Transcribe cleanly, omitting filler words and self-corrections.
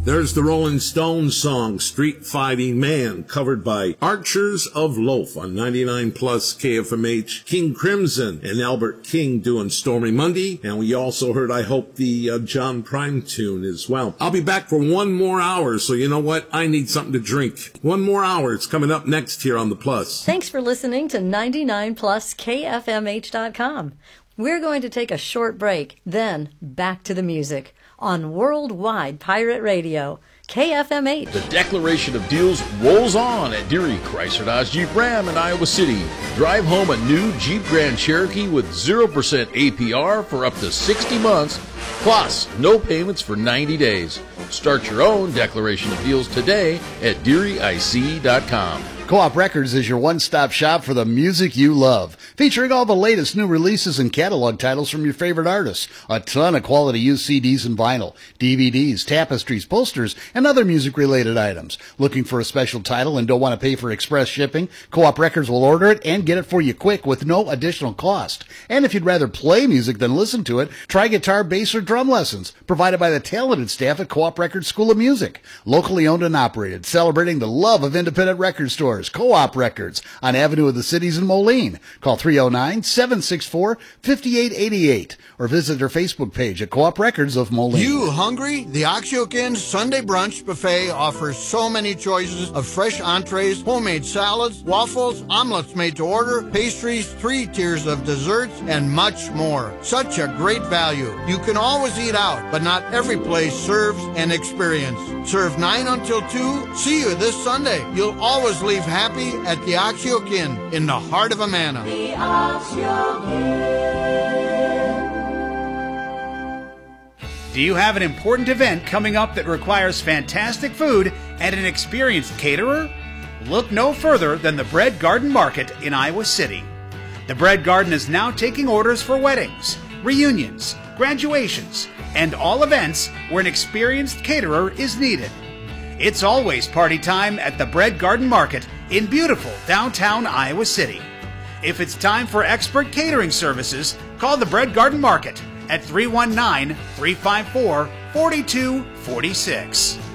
There's the Rolling Stones song, Street Fighting Man, covered by Archers of Loaf on 99 Plus KFMH. King Crimson and Albert King doing Stormy Monday. And we also heard, I hope, the John Prine tune as well. I'll be back for one more hour, so you know what? I need something to drink. One more hour. It's coming up next here on The Plus. Thanks for listening to 99 Plus KFMH.com. We're going to take a short break, then back to the music on Worldwide Pirate Radio, KFMH. The declaration of deals rolls on at Deary Chrysler Dodge Jeep Ram in Iowa City. Drive home a new Jeep Grand Cherokee with 0% APR for up to 60 months, plus no payments for 90 days. Start your own declaration of deals today at DearyIC.com. Co-op Records is your one-stop shop for the music you love, featuring all the latest new releases and catalog titles from your favorite artists. A ton of quality used CDs and vinyl, DVDs, tapestries, posters, and other music-related items. Looking for a special title and don't want to pay for express shipping? Co-op Records will order it and get it for you quick with no additional cost. And if you'd rather play music than listen to it, try guitar, bass, or drum lessons, provided by the talented staff at Co-op Records School of Music. Locally owned and operated, celebrating the love of independent record stores. Co-op Records on Avenue of the Cities in Moline. Call 309-764-5888 or visit their Facebook page at Co-op Records of Moline. You hungry? The Oxyokin Sunday Brunch Buffet offers so many choices of fresh entrees, homemade salads, waffles, omelets made to order, pastries, 3 tiers of desserts, and much more. Such a great value. You can always eat out, but not every place serves an experience. Serve 9 until 2. See you this Sunday. You'll always leave happy at the Oxyokin in the heart of Amana. The Oxyokin. Do you have an important event coming up that requires fantastic food and an experienced caterer? Look no further than the Bread Garden Market in Iowa City. The Bread Garden is now taking orders for weddings, reunions, graduations, and all events where an experienced caterer is needed. It's always party time at the Bread Garden Market in beautiful downtown Iowa City. If it's time for expert catering services, call the Bread Garden Market at 319-354-4246.